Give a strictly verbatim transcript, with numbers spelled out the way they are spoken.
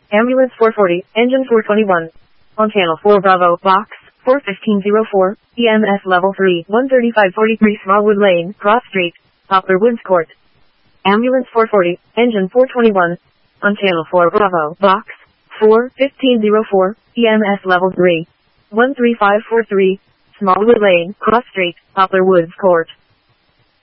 Ambulance four forty, engine four twenty-one. On channel four Bravo, box, four fifteen oh four, E M S level three, one thirty-five forty-three Smallwood Lane, Cross Street, Poplar Woods Court. Ambulance four forty, engine four twenty-one. On channel four Bravo, box, four fifteen oh four, E M S level three, one three five four three, Smallwood Lane, Cross Street, Poplar Woods Court.